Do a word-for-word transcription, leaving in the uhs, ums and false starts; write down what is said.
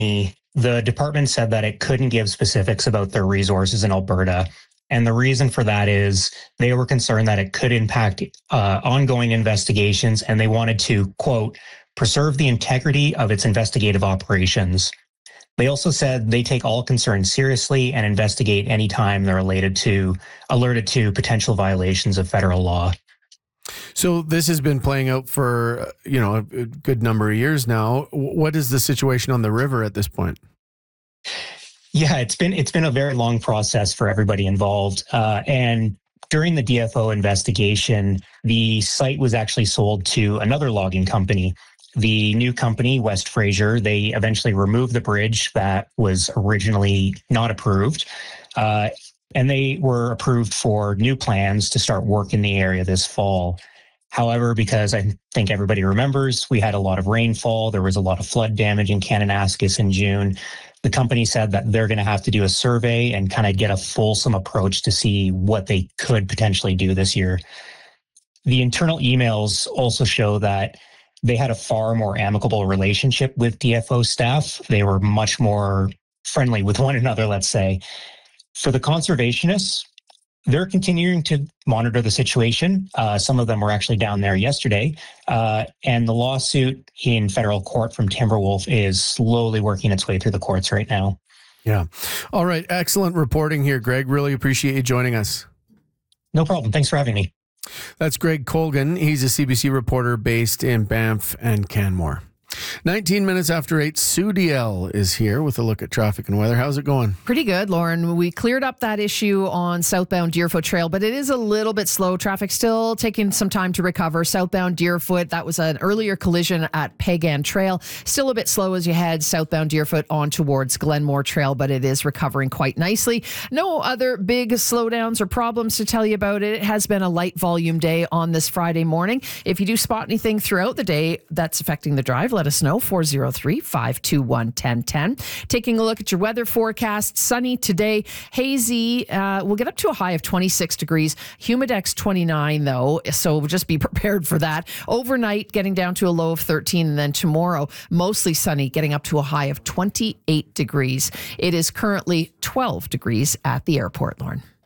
The department said that it couldn't give specifics about their resources in Alberta. And the reason for that is they were concerned that it could impact uh, ongoing investigations, and they wanted to, quote, preserve the integrity of its investigative operations. They also said they take all concerns seriously and investigate any time they're related to, alerted to potential violations of federal law. So this has been playing out for, you know, a good number of years now. What is the situation on the river at this point? Yeah, it's been it's been a very long process for everybody involved. Uh, and during the D F O investigation, the site was actually sold to another logging company. The new company, West Fraser, they eventually removed the bridge that was originally not approved. Uh, and they were approved for new plans to start work in the area this fall. However, because I think everybody remembers, we had a lot of rainfall, there was a lot of flood damage in Kananaskis in June. The company said that they're going to have to do a survey and kind of get a fulsome approach to see what they could potentially do this year. The internal emails also show that they had a far more amicable relationship with D F O staff. They were much more friendly with one another, let's say. For the conservationists, they're continuing to monitor the situation. Uh, some of them were actually down there yesterday. Uh, and the lawsuit in federal court from Timberwolf is slowly working its way through the courts right now. Yeah. All right. Excellent reporting here, Greg. Really appreciate you joining us. No problem. Thanks for having me. That's Greg Colgan. He's a C B C reporter based in Banff and Canmore. nineteen minutes after eight, Sue Diel is here with a look at traffic and weather. How's it going? Pretty good, Lauren. We cleared up that issue on southbound Deerfoot Trail, but it is a little bit slow. Traffic still taking some time to recover. Southbound Deerfoot, that was an earlier collision at Pagan Trail. Still a bit slow as you head southbound Deerfoot on towards Glenmore Trail, but it is recovering quite nicely. No other big slowdowns or problems to tell you about it. It has been a light volume day on this Friday morning. If you do spot anything throughout the day that's affecting the drive, let us know. four oh three, five two one, one oh one oh. Taking a look at your weather forecast. Sunny today, hazy. Uh, we'll get up to a high of twenty-six degrees. Humidex twenty-nine though, so just be prepared for that. Overnight, getting down to a low of thirteen, and then tomorrow, mostly sunny, getting up to a high of twenty-eight degrees. It is currently twelve degrees at the airport, Lauren.